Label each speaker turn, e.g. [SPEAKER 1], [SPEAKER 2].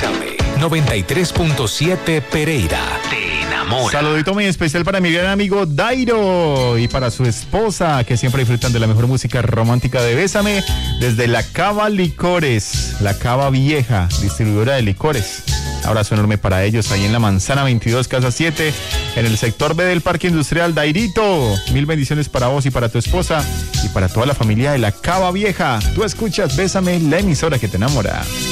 [SPEAKER 1] Bésame 93.7 Pereira. Te enamora.
[SPEAKER 2] Saludito muy especial para mi gran amigo Dairo y para su esposa, que siempre disfrutan de la mejor música romántica de Bésame desde La Cava Licores, La Cava Vieja, distribuidora de licores. Abrazo enorme para ellos ahí en la Manzana 22, Casa 7, en el sector B del Parque Industrial. Dairito, mil bendiciones para vos y para tu esposa y para toda la familia de La Cava Vieja. Tú escuchas Bésame, la emisora que te enamora.